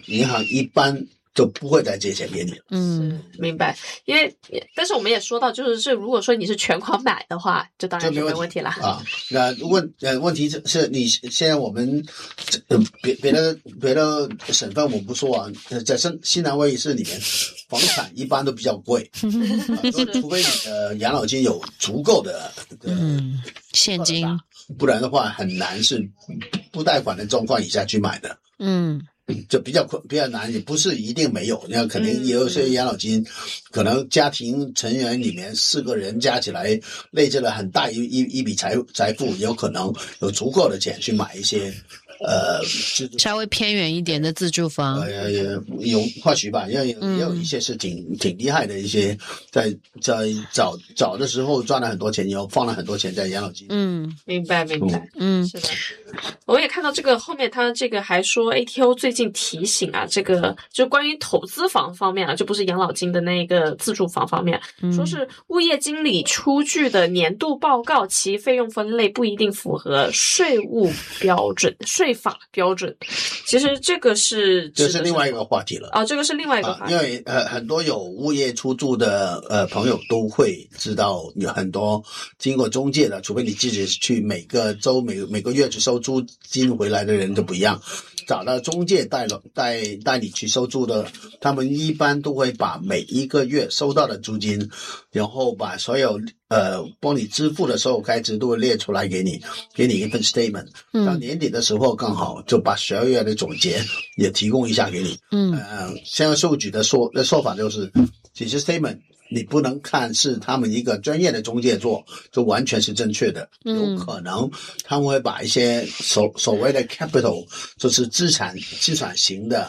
银行一般就不会再借钱给你了。 明白。因为但是我们也说到，就是如果说你是全款买的话，就当然是没问题了啊。那问题是你现在我们别的省份我不说啊，在西南威尔士里面，房产一般都比较贵，除非你养老金有足够的现金， 不然的话很难是不贷款的状况以下去买的。就比较难，也不是一定没有，那肯定也有些养老金，可能家庭成员里面4个人加起来累积了很大一笔财富，有可能有足够的钱去买一些稍微偏远一点的自住房， 有或许吧，也有一些是挺厉害的一些，在早的时候赚了很多钱，以后放了很多钱在养老金。 明白。是的。我也看到这个后面他这个还说 ATO 最近提醒啊，这个就关于投资房方面啊，就不是养老金的那个自住房方面，说是物业经理出具的年度报告，其费用分类不一定符合税法标准。其实这个是另外一个话题了。 这个是另外一个话题。 因为很多有物业出租的朋友都会知道，有很多经过中介的，除非你自己去每个周每个月去收租金回来的人都不一样，找到中介带你去收租的，他们一般都会把每一个月收到的租金，然后把所有帮你支付的所有开支都会列出来给你一份 statement。到年底的时候刚好就把12月的总结也提供一下给你。现在税务局的说法就是，其实 statement你不能看是他们一个专业的中介做就完全是正确的，有可能他们会把一些所谓的 capital 就是资产型的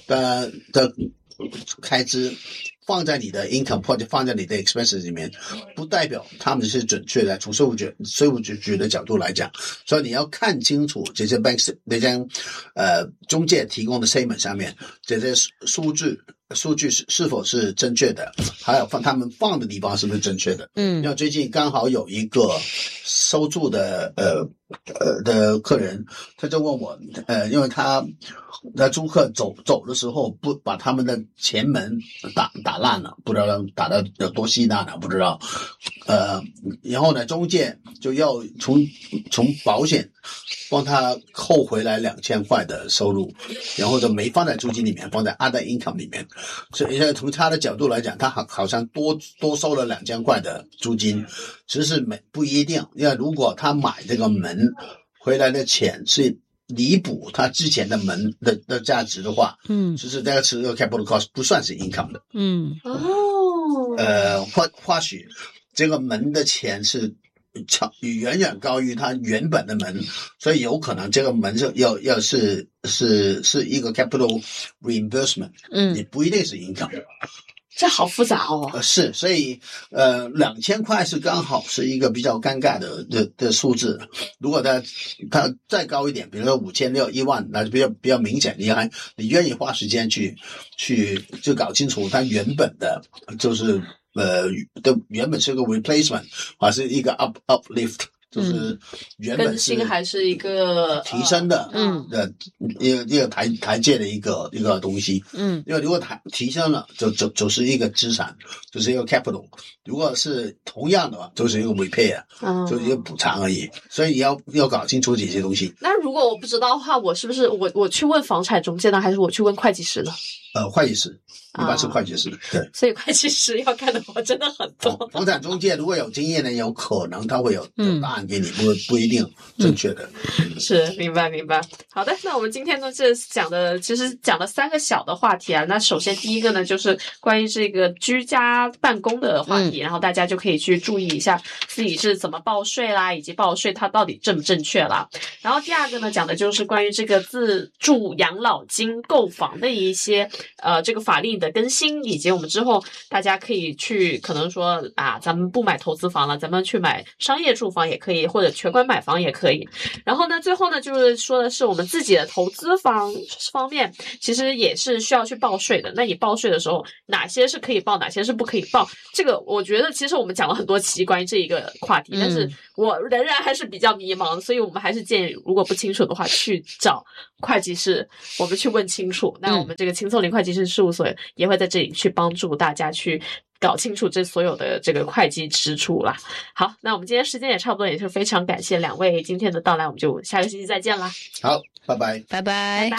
开支放在你的 income 或者放在你的 expenses 里面，不代表他们是准确的。从税务局的角度来讲，所以你要看清楚这些 banks 那些中介提供的 statement 上面这些数据是否是正确的，还有他们放的地方是不是正确的。因为最近刚好有一个收住的的客人，他就问我，因为他租客走的时候不把他们的前门打烂了，不知道打的有多稀烂了，不知道。然后呢，中介就要从保险帮他扣回来2000块的收入，然后就没放在租金里面，放在 other income 里面。所以从他的角度来讲，他好像多收了2000块的租金，其实是不一定。因为如果他买这个门回来的钱是弥补他之前的门的价值的话，其实这个是 capital cost 不算是 income 的。或许这个门的钱是远远高于它原本的门，所以有可能这个门是要是一个 capital reimbursement，也不一定是 income。 这好复杂哦。 是，所以2000块是刚好是一个比较尴尬的数字。如果它再高一点，比如说5600、10000，那就比较明显。你愿意花时间去就搞清楚它原本的就是原本是个 replacement 还是一个 uplift， 就是原本是更新还是一个提升的一个台阶的一个东西。因为如果提升了就是一个资产，就是一个 capital。如果是同样的就是一个 repair，就是一个补偿而已。所以你要搞清楚这些东西。 那如果我不知道的话，我是不是我去问房产中介呢，还是我去问会计师呢？ 会计师一般是会计师。对， 所以会计师要看的话真的很多。 房产中介如果有经验的，有可能他会有答案给你，不一定正确的。 是，明白。好的，那我们今天呢其实讲了3个小的话题啊。那首先第一个呢就是关于这个居家办公的话题，然后大家就可以去注意一下自己是怎么报税啦，以及报税它到底正不正确啦。然后第二个呢讲的就是关于这个自住养老金购房的一些这个法令的更新，以及我们之后大家可以去可能说啊，咱们不买投资房了，咱们去买商业住房也可以，或者全款买房也可以。然后呢，最后呢就是说的是我们自己的投资房方面，其实也是需要去报税的。那你报税的时候，哪些是可以报，哪些是不可以报？这个我觉得其实我们讲了很多期关于这一个话题，但是我仍然还是比较迷茫，所以我们还是建议，如果不清楚的话，去找会计师，我们去问清楚。那我们这个轻松林会计师事务所也会在这里去帮助大家去搞清楚这所有的这个会计支出啦。好，那我们今天时间也差不多，也是非常感谢两位今天的到来，我们就下个星期再见啦。 好，拜拜， 拜拜。